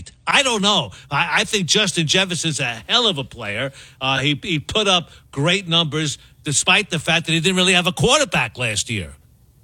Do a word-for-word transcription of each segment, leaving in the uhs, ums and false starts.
elite. I don't know. I, I think Justin Jefferson's a hell of a player. Uh, he, he put up great numbers despite the fact that he didn't really have a quarterback last year.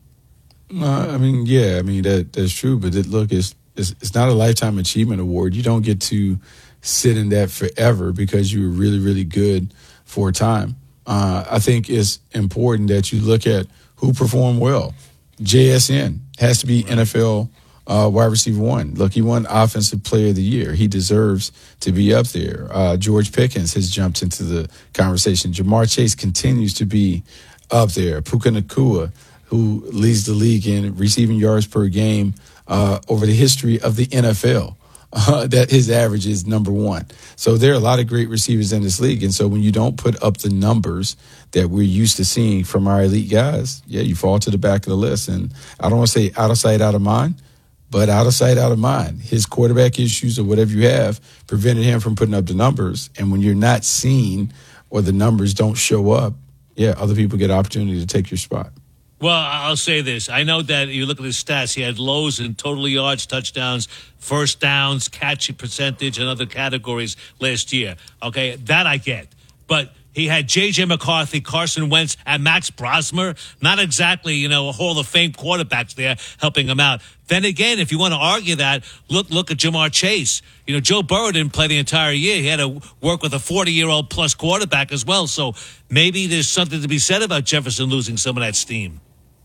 Uh, I mean, yeah, I mean, that that's true. But it, look, it's, it's it's not a lifetime achievement award. You don't get to sit in that forever because you were really, really good for a time. Uh, I think it's important that you look at who performed well. J S N has to be right. N F L uh, wide receiver one. Look, he won Offensive Player of the Year. He deserves to be up there. Uh, George Pickens has jumped into the conversation. Jamar Chase continues to be up there. Puka Nacua, who leads the league in receiving yards per game uh, over the history of the N F L. Uh, that his average is number one. So there are a lot of great receivers in this league. And so when you don't put up the numbers that we're used to seeing from our elite guys, yeah, you fall to the back of the list. And I don't want to say out of sight, out of mind, but out of sight, out of mind. His quarterback issues or whatever you have prevented him from putting up the numbers. And when you're not seen or the numbers don't show up, yeah, other people get opportunity to take your spot. Well, I'll say this. I know that you look at his stats. He had lows in total yards, touchdowns, first downs, catching percentage, and other categories last year. Okay, that I get. But he had J J. McCarthy, Carson Wentz, and Max Brosmer. Not exactly, you know, a Hall of Fame quarterbacks there helping him out. Then again, if you want to argue that, look look at Jamar Chase. You know, Joe Burrow didn't play the entire year. He had to work with a forty-year-old plus quarterback as well. So maybe there's something to be said about Jefferson losing some of that steam.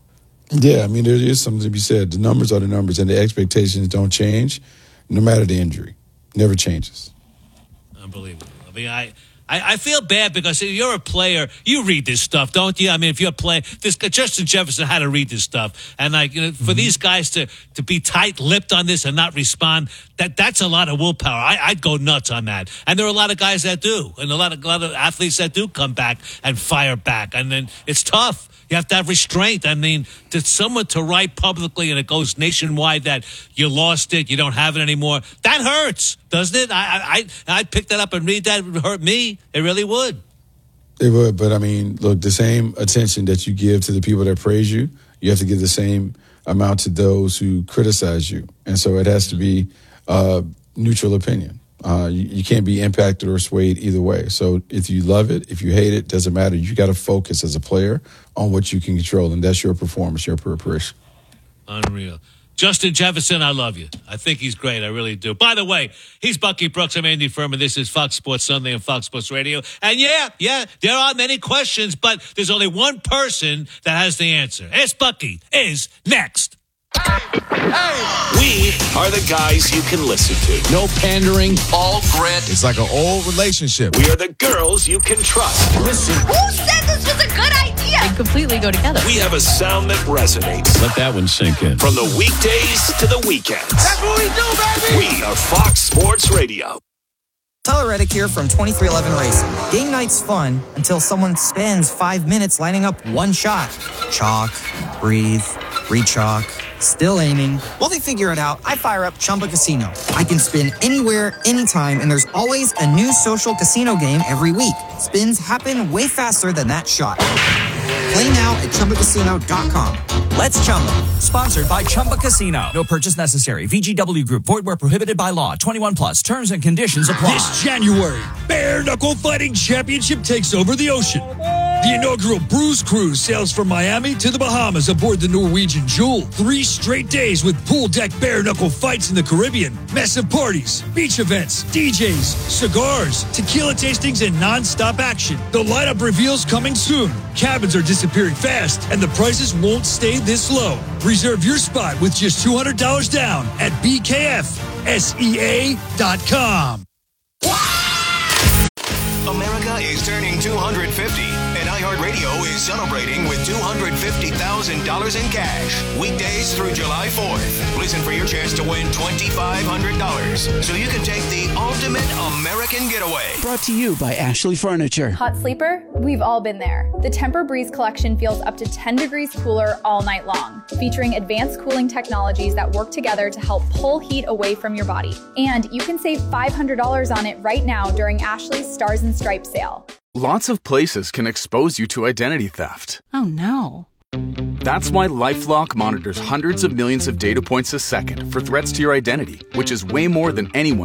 Yeah, I mean, there is something to be said. The numbers are the numbers, and the expectations don't change no matter the injury. Never changes. Unbelievable. I mean, I, I, I feel bad because you're a player. You read this stuff, don't you? I mean, if you're a player, this Justin Jefferson had to read this stuff. And, like, you know, for mm-hmm. these guys to, to be tight-lipped on this and not respond, that that's a lot of willpower. I, I'd go nuts on that. And there are a lot of guys that do, and a lot of, a lot of athletes that do come back and fire back. And then it's tough. You have to have restraint. I mean, to someone to write publicly and it goes nationwide that you lost it, you don't have it anymore, that hurts, doesn't it? I I I'd pick that up and read that. It would hurt me. It really would. It would, but I mean, look, the same attention that you give to the people that praise you, you have to give the same amount to those who criticize you. And so it has to be uh, neutral opinion. Uh, you, you can't be impacted or swayed either way. So if you love it, if you hate it, doesn't matter. You got to focus as a player on what you can control, and that's your performance, your preparation. Unreal. Justin Jefferson, I love you. I think he's great. I really do. By the way, he's Bucky Brooks. I'm Andy Furman. This is Fox Sports Sunday and Fox Sports Radio. And yeah, yeah, there are many questions, but there's only one person that has the answer. Ask Bucky is next. Hey, we are the guys you can listen to. No pandering, all grit. It's like an old relationship. We are the girls you can trust. Listen. Who said this was a good idea? They completely go together. We have a sound that resonates. Let that one sink in. From the weekdays to the weekends. That's what we do, baby. We are Fox Sports Radio. Tyler Reddick here from twenty-three eleven Racing. Game night's fun until someone spends five minutes lining up one shot. Chalk, breathe, re-chalk, still aiming. While they figure it out, I fire up Chumba Casino. I can spin anywhere, anytime, and there's always a new social casino game every week. Spins happen way faster than that shot. Play now at Chumba Casino dot com. Let's Chumba. Sponsored by Chumba Casino. No purchase necessary. V G W Group. Void where prohibited by law. twenty-one plus. Terms and conditions apply. This January, Bare Knuckle Fighting Championship takes over the ocean. The inaugural Bruise Cruise sails from Miami to the Bahamas aboard the Norwegian Jewel. Three straight days with pool deck bare knuckle fights in the Caribbean, massive parties, beach events, D Js, cigars, tequila tastings, and non-stop action. The lineup reveals coming soon. Cabins are disappearing fast, and the prices won't stay this low. Reserve your spot with just two hundred dollars down at B K F S E A dot com. America is turning two hundred fifty, and iHeartRadio is celebrating with two hundred fifty thousand dollars in cash. Weekdays through July fourth. Listen for your chance to win twenty-five hundred dollars so you can take the ultimate American getaway. Brought to you by Ashley Furniture. Hot sleeper? We've all been there. The Tempur-Breeze collection feels up to ten degrees cooler all night long, featuring advanced cooling technologies that work together to help pull heat away from your body. And you can save five hundred dollars on it right now during Ashley's Stars and Stripes sale. Lots of places can expose you to identity theft. Oh no. That's why LifeLock monitors hundreds of millions of data points a second for threats to your identity, which is way more than anyone